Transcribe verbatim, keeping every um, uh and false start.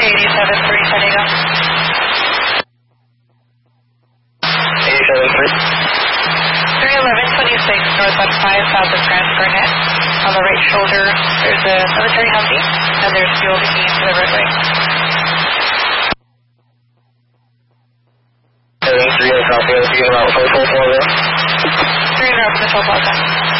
eighty-seven three, San Diego. eighty-seven three. three eleven twenty-six, northwest five, south of Grand Burnett. On the right shoulder, there's a military Humvee, and there's fuel leaking into the roadway. seven three, copy, I'm speaking about four four four zero. three hundred up to the Toll Plaza.